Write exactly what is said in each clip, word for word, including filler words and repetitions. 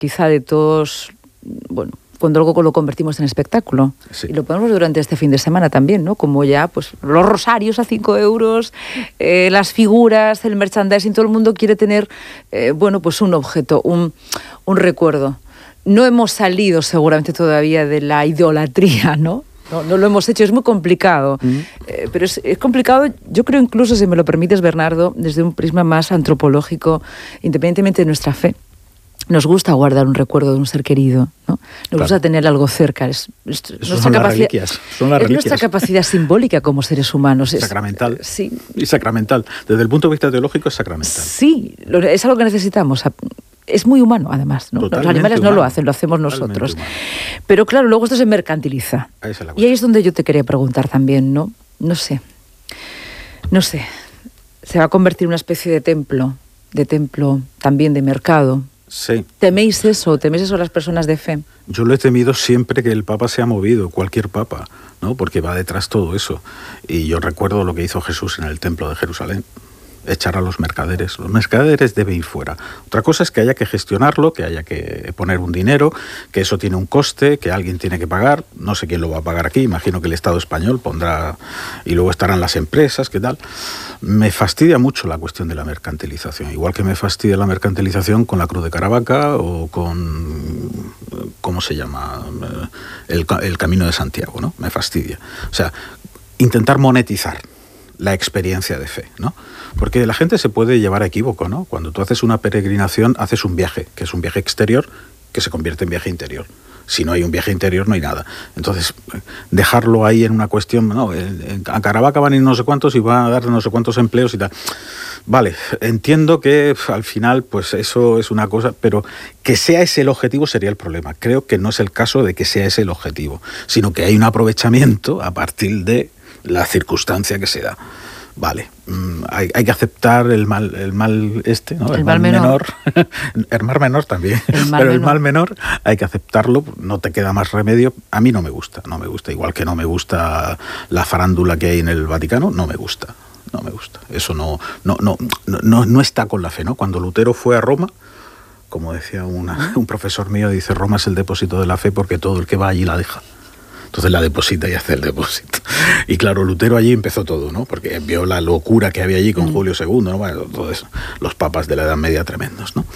quizá de todos, bueno, cuando luego lo convertimos en espectáculo. Sí. Y lo podemos ver durante este fin de semana también, ¿no? Como ya, pues, los rosarios a cinco euros, eh, las figuras, el merchandising, todo el mundo quiere tener, eh, bueno, pues un objeto, un, un recuerdo. No hemos salido seguramente todavía de la idolatría, ¿no? No, no lo hemos hecho, es muy complicado. Mm. Eh, pero es, es complicado, yo creo incluso, si me lo permites, Bernardo, desde un prisma más antropológico, independientemente de nuestra fe. Nos gusta guardar un recuerdo de un ser querido, ¿no? Nos claro. gusta tener algo cerca. Es, es, nuestra son, las reliquias, son las es reliquias. nuestra capacidad simbólica como seres humanos. Es, sacramental. Eh, sí. Y sacramental. Desde el punto de vista teológico es sacramental. Sí, lo, es algo que necesitamos. Es muy humano, además, ¿no? Los animales humano. no lo hacen, lo hacemos nosotros. Pero claro, luego esto se mercantiliza. Ahí es la y ahí es donde yo te quería preguntar también, ¿no? No sé. No sé. Se va a convertir en una especie de templo, de templo también de mercado. Sí. ¿Teméis eso? ¿Teméis eso las personas de fe? Yo lo he temido siempre que el Papa se ha movido, cualquier Papa, ¿no? Porque va detrás todo eso. Y yo recuerdo lo que hizo Jesús en el templo de Jerusalén. Echar a los mercaderes. Los mercaderes deben ir fuera. Otra cosa es que haya que gestionarlo, que haya que poner un dinero, que eso tiene un coste, que alguien tiene que pagar. No sé quién lo va a pagar aquí, imagino que el Estado español pondrá, y luego estarán las empresas, ¿qué tal? Me fastidia mucho la cuestión de la mercantilización, igual que me fastidia la mercantilización con la Cruz de Caravaca o con, ¿cómo se llama? El, el Camino de Santiago, ¿no? Me fastidia. O sea, intentar monetizar la experiencia de fe, ¿no? Porque la gente se puede llevar a equívoco, ¿no? Cuando tú haces una peregrinación, haces un viaje, que es un viaje exterior, que se convierte en viaje interior. Si no hay un viaje interior, no hay nada. Entonces, dejarlo ahí en una cuestión, no, a Caravaca van a ir no sé cuántos y van a dar no sé cuántos empleos y tal. Vale, entiendo que al final, pues eso es una cosa, pero que sea ese el objetivo sería el problema. Creo que no es el caso de que sea ese el objetivo, sino que hay un aprovechamiento a partir de la circunstancia que se da. Vale, mm, hay, hay que aceptar el mal, el mal este, ¿no? El, el mal, mal menor. menor. El mal menor también, el mal pero menor. El mal menor hay que aceptarlo, no te queda más remedio. A mí no me gusta, no me gusta, igual que no me gusta la farándula que hay en el Vaticano, no me gusta, no me gusta. Eso no, no, no, no, no está con la fe, ¿no? Cuando Lutero fue a Roma, como decía una, un profesor mío, dice, Roma es el depósito de la fe porque todo el que va allí la deja. Entonces la deposita y hace el depósito. Y claro, Lutero allí empezó todo, ¿no? Porque vio la locura que había allí con mm. Julio segundo, ¿no? Bueno, todo eso, los papas de la Edad Media tremendos, ¿no?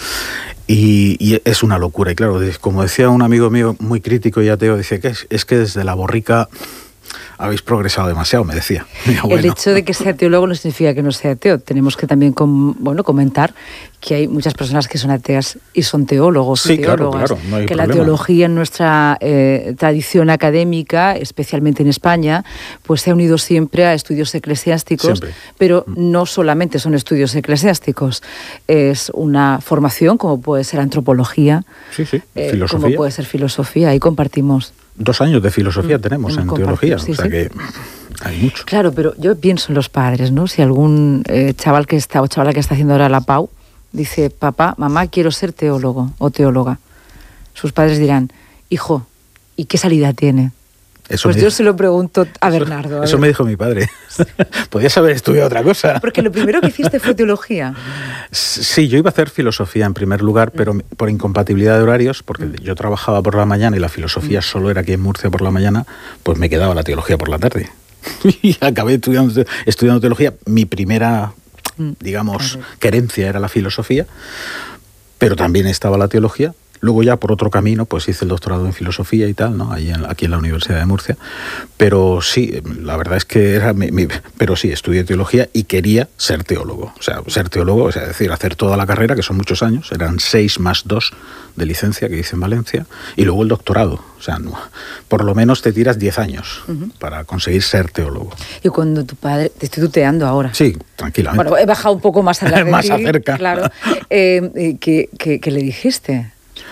Y, y es una locura. Y claro, como decía un amigo mío muy crítico y ateo, dice que es, es que desde la borrica habéis progresado demasiado, me decía. Bueno. El hecho de que sea teólogo no significa que no sea ateo. Tenemos que también com, bueno, comentar que hay muchas personas que son ateas y son teólogos sí, y teólogas. Claro, claro, no hay que problema. La teología en nuestra eh, tradición académica, especialmente en España, pues se ha unido siempre a estudios eclesiásticos, siempre. Pero no solamente son estudios eclesiásticos, es una formación como puede ser antropología, sí, sí. Eh, filosofía. como puede ser filosofía, ahí compartimos. Dos años de filosofía mm, tenemos en teología, sí, o sea sí. que hay mucho. Claro, pero yo pienso en los padres, ¿no? Si algún eh, chaval que está o chavala que está haciendo ahora la P A U dice, papá, mamá, quiero ser teólogo o teóloga, sus padres dirán, hijo, ¿y qué salida tiene? Eso pues yo dijo, se lo pregunto a eso, Bernardo. A eso me dijo mi padre. Podías haber estudiado otra cosa. Porque lo primero que hiciste fue teología. Sí, yo iba a hacer filosofía en primer lugar, pero mm. por incompatibilidad de horarios, porque mm. yo trabajaba por la mañana y la filosofía mm. solo era aquí en Murcia por la mañana, pues me quedaba la teología por la tarde. Y acabé estudiando, estudiando teología. Mi primera, mm. digamos, claro. querencia era la filosofía, pero también estaba la teología. Luego ya por otro camino, pues hice el doctorado en filosofía y tal, ¿no? Ahí en, aquí en la Universidad de Murcia. Pero sí, la verdad es que era mi, mi, pero sí, estudié teología y quería ser teólogo. O sea, ser teólogo, o sea, es decir, hacer toda la carrera, que son muchos años, eran seis más dos de licencia que hice en Valencia, y luego el doctorado. O sea, no, por lo menos te tiras diez años uh-huh. para conseguir ser teólogo. Y cuando tu padre, te estoy tuteando ahora. Sí, tranquilamente. Bueno, he bajado un poco más a la más acerca. Claro. Eh, ¿qué, qué, ¿Qué le dijiste?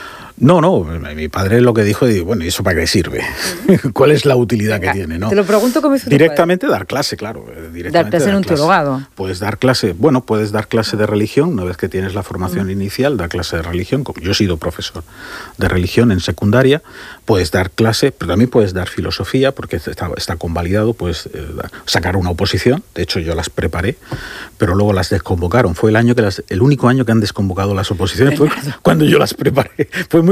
No, no, mi padre lo que dijo, digo, bueno, ¿y eso para qué sirve? ¿Cuál es la utilidad que tiene? ¿no? Te lo pregunto como hizo Directamente dar clase, claro. Directamente dar clase en un teologado. Puedes dar clase, bueno, puedes dar clase de religión, una vez que tienes la formación mm. inicial, dar clase de religión, como yo he sido profesor de religión en secundaria, puedes dar clase, pero también puedes dar filosofía, porque está, está convalidado, puedes eh, sacar una oposición, de hecho yo las preparé, pero luego las desconvocaron. Fue el año que las, el único año que han desconvocado las oposiciones, fue cuando yo las preparé. Fue muy